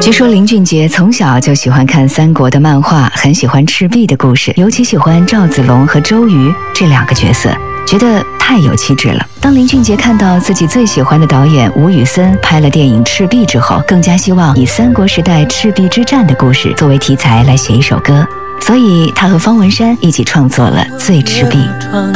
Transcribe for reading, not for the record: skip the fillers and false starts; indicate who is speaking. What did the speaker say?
Speaker 1: 据说林俊杰从小就喜欢看三国的漫画，很喜欢赤壁的故事，尤其喜欢赵子龙和周瑜这两个角色，觉得太有气质了。当林俊杰看到自己最喜欢的导演吴宇森拍了电影《赤壁》之后，更加希望以三国时代赤壁之战的故事作为题材来写一首歌，所以他和方文山一起创作了《醉赤壁》。